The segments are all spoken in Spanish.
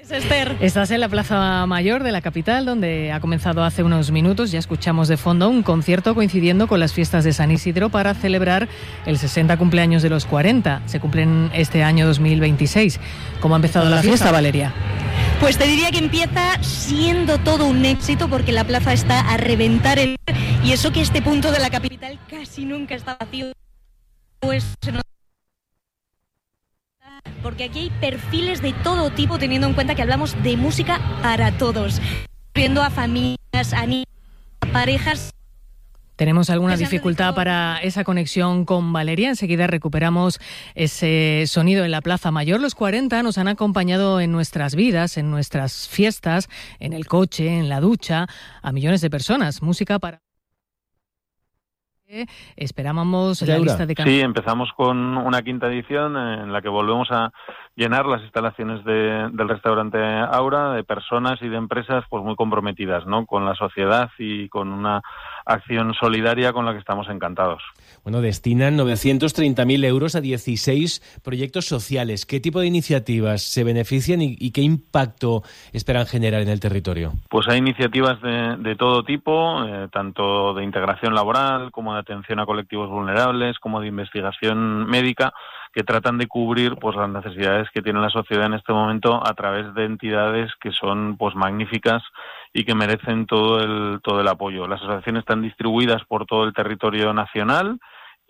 Esther. Estás en la Plaza Mayor de la capital, donde ha comenzado hace unos minutos, ya escuchamos de fondo, un concierto coincidiendo con las fiestas de San Isidro para celebrar el 60 cumpleaños de los 40. Se cumplen este año 2026. ¿Cómo ha empezado la fiesta, Valeria? Pues te diría que empieza siendo todo un éxito, porque la plaza está a reventar y eso que este punto de la capital casi nunca está vacío. Pues se nos... porque aquí hay perfiles de todo tipo, teniendo en cuenta que hablamos de música para todos, viendo a familias, a niños, a parejas. Tenemos alguna dificultad para esa conexión con Valeria. Enseguida recuperamos ese sonido en la Plaza Mayor. Los 40 nos han acompañado en nuestras vidas, en nuestras fiestas, en el coche, en la ducha, a millones de personas. Música para... Esperábamos la lista de canciones. Sí, empezamos con una quinta edición en la que volvemos a llenar las instalaciones del restaurante Aura de personas y de empresas pues muy comprometidas, ¿no?, con la sociedad y con una acción solidaria con la que estamos encantados. Bueno, destinan 930.000 euros a 16 proyectos sociales. ¿Qué tipo de iniciativas se benefician y qué impacto esperan generar en el territorio? Pues hay iniciativas de todo tipo, tanto de integración laboral como de atención a colectivos vulnerables, como de investigación médica, que tratan de cubrir pues las necesidades que tiene la sociedad en este momento a través de entidades que son pues magníficas y que merecen todo el apoyo. Las asociaciones están distribuidas por todo el territorio nacional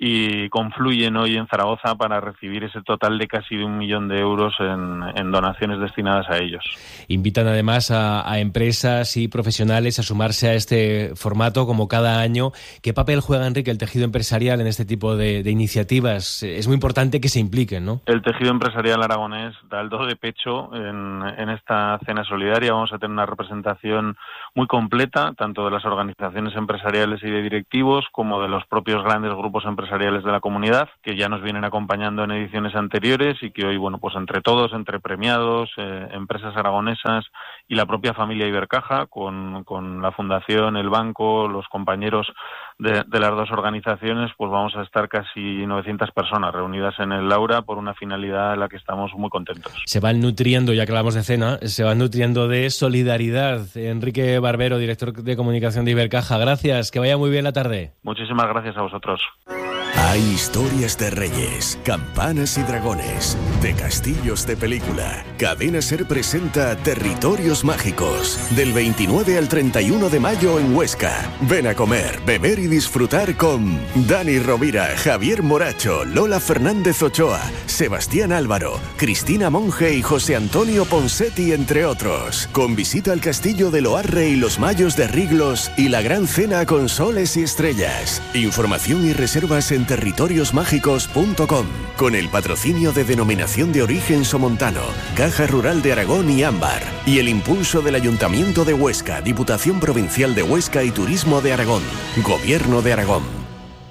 y confluyen hoy en Zaragoza para recibir ese total de casi 1 millón de euros en donaciones destinadas a ellos. Invitan además a empresas y profesionales a sumarse a este formato como cada año. ¿Qué papel juega, Enrique, el tejido empresarial en este tipo de iniciativas? Es muy importante que se impliquen, ¿no? El tejido empresarial aragonés da el do de pecho en esta cena solidaria. Vamos a tener una representación muy completa, tanto de las organizaciones empresariales y de directivos, como de los propios grandes grupos empresariales de la comunidad, que ya nos vienen acompañando en ediciones anteriores y que hoy, bueno, pues entre todos, entre premiados, empresas aragonesas y la propia familia Ibercaja, con la fundación, el banco, los compañeros de las dos organizaciones, pues vamos a estar casi 900 personas reunidas en el Aura por una finalidad en la que estamos muy contentos. Se van nutriendo, ya que hablamos de cena, se van nutriendo de solidaridad. Enrique Barbero, director de comunicación de Ibercaja, gracias, que vaya muy bien la tarde. Muchísimas gracias a vosotros. Hay historias de reyes, campanas y dragones, de castillos de película. Cadena SER presenta Territorios Mágicos, del 29 al 31 de mayo en Huesca. Ven a comer, beber y disfrutar con Dani Rovira, Javier Moracho, Lola Fernández Ochoa, Sebastián Álvaro, Cristina Monge y José Antonio Ponsetti, entre otros. Con visita al castillo de Loarre y los Mayos de Riglos y la gran cena con soles y estrellas. Información y reservas en territoriosmágicos.com, con el patrocinio de Denominación de Origen Somontano, Caja Rural de Aragón y Ámbar, y el impulso del Ayuntamiento de Huesca, Diputación Provincial de Huesca y Turismo de Aragón, Gobierno de Aragón.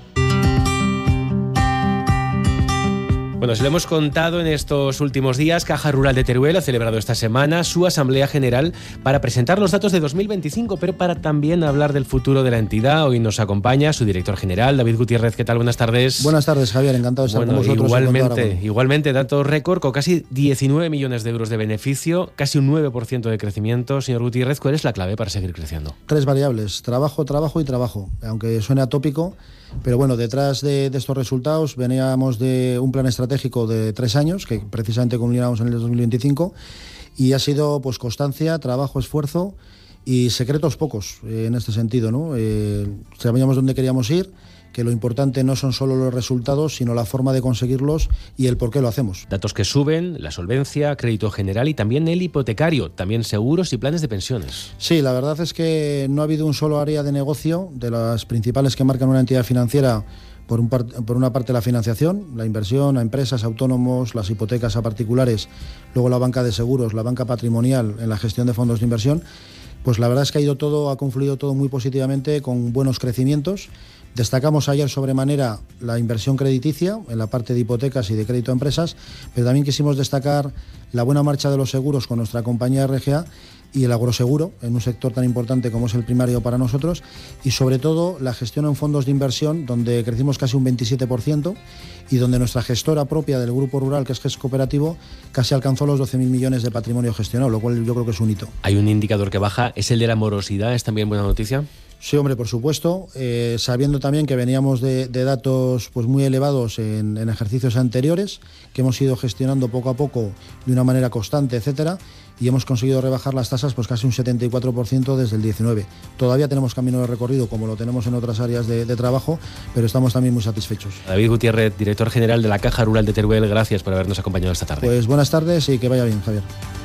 Bueno, se lo hemos contado en estos últimos días. Caja Rural de Teruel ha celebrado esta semana su Asamblea General para presentar los datos de 2025, pero para también hablar del futuro de la entidad. Hoy nos acompaña su director general, David Gutiérrez. ¿Qué tal? Buenas tardes. Buenas tardes, Javier. Encantado de estar con vosotros. Igualmente, datos récord con casi 19 millones de euros de beneficio, casi un 9% de crecimiento. Señor Gutiérrez, ¿cuál es la clave para seguir creciendo? 3 variables: trabajo, trabajo y trabajo. Aunque suene atópico, pero bueno, detrás de estos resultados veníamos de un plan estratégico de 3 años, que precisamente culminamos en el 2025, y ha sido pues constancia, trabajo, esfuerzo y secretos pocos en este sentido, ¿no? Sabíamos dónde queríamos ir, que lo importante no son solo los resultados, sino la forma de conseguirlos y el por qué lo hacemos. Datos que suben, la solvencia, crédito general y también el hipotecario, también seguros y planes de pensiones. Sí, la verdad es que no ha habido un solo área de negocio de las principales que marcan una entidad financiera. Por una parte la financiación, la inversión a empresas, autónomos, las hipotecas a particulares, luego la banca de seguros, la banca patrimonial en la gestión de fondos de inversión. Pues la verdad es que ha confluido todo muy positivamente, con buenos crecimientos. Destacamos ayer sobremanera la inversión crediticia en la parte de hipotecas y de crédito a empresas, pero también quisimos destacar la buena marcha de los seguros con nuestra compañía RGA y el agroseguro, en un sector tan importante como es el primario para nosotros, y sobre todo la gestión en fondos de inversión, donde crecimos casi un 27%, y donde nuestra gestora propia del Grupo Rural, que es GES Cooperativo, casi alcanzó los 12.000 millones de patrimonio gestionado, lo cual yo creo que es un hito. Hay un indicador que baja, ¿es el de la morosidad? ¿Es también buena noticia? Sí, hombre, por supuesto, sabiendo también que veníamos de datos pues muy elevados en ejercicios anteriores, que hemos ido gestionando poco a poco de una manera constante, etcétera, y hemos conseguido rebajar las tasas pues casi un 74% desde el 19. Todavía tenemos camino de recorrido, como lo tenemos en otras áreas de trabajo, pero estamos también muy satisfechos. David Gutiérrez, director general de la Caja Rural de Teruel, gracias por habernos acompañado esta tarde. Pues buenas tardes y que vaya bien, Javier.